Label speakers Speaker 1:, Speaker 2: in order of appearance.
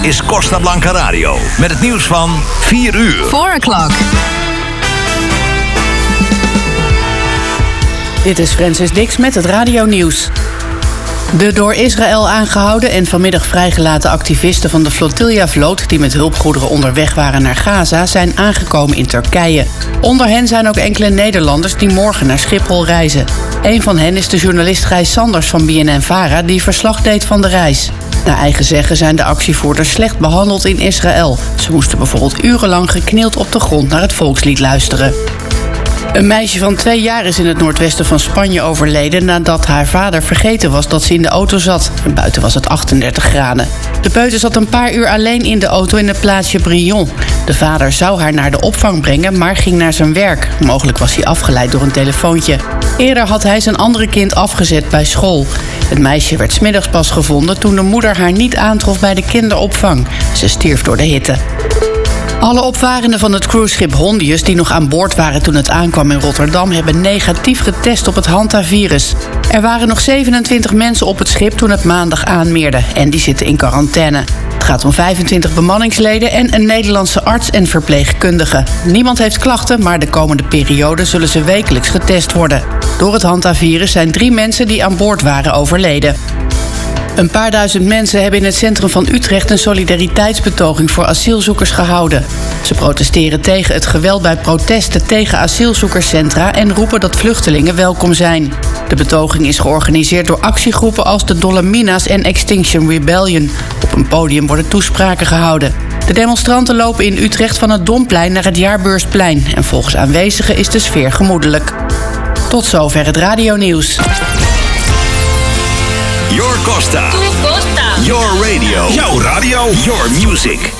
Speaker 1: is Costa Blanca Radio. Met het nieuws van 4 uur.
Speaker 2: 4 o'clock.
Speaker 3: Dit is Francis Dix met het radionieuws. De door Israël aangehouden en vanmiddag vrijgelaten activisten van de Flotilla-vloot die met hulpgoederen onderweg waren naar Gaza zijn aangekomen in Turkije. Onder hen zijn ook enkele Nederlanders die morgen naar Schiphol reizen. Een van hen is de journalist Gijs Sanders van BNN-Vara die verslag deed van de reis. Naar eigen zeggen zijn de actievoerders slecht behandeld in Israël. Ze moesten bijvoorbeeld urenlang geknield op de grond naar het volkslied luisteren. Een meisje van 2 jaar is in het noordwesten van Spanje overleden nadat haar vader vergeten was dat ze in de auto zat. En buiten was het 38 graden. De peuter zat een paar uur alleen in de auto in het plaatsje Brion. De vader zou haar naar de opvang brengen, maar ging naar zijn werk. Mogelijk was hij afgeleid door een telefoontje. Eerder had hij zijn andere kind afgezet bij school. Het meisje werd 's middags pas gevonden toen de moeder haar niet aantrof bij de kinderopvang. Ze stierf door de hitte. Alle opvarenden van het cruiseschip Hondius die nog aan boord waren toen het aankwam in Rotterdam hebben negatief getest op het hantavirus. Er waren nog 27 mensen op het schip toen het maandag aanmeerde en die zitten in quarantaine. Het gaat om 25 bemanningsleden en een Nederlandse arts en verpleegkundige. Niemand heeft klachten, maar de komende periode zullen ze wekelijks getest worden. Door het hantavirus zijn 3 mensen die aan boord waren overleden. Een paar duizend mensen hebben in het centrum van Utrecht een solidariteitsbetoging voor asielzoekers gehouden. Ze protesteren tegen het geweld bij protesten tegen asielzoekerscentra en roepen dat vluchtelingen welkom zijn. De betoging is georganiseerd door actiegroepen als de Dolomina's en Extinction Rebellion. Op een podium worden toespraken gehouden. De demonstranten lopen in Utrecht van het Domplein naar het Jaarbeursplein. En volgens aanwezigen is de sfeer gemoedelijk. Tot zover het radionieuws.
Speaker 1: Your Costa.
Speaker 2: Tu Costa.
Speaker 1: Your radio. Jouw radio. Your music.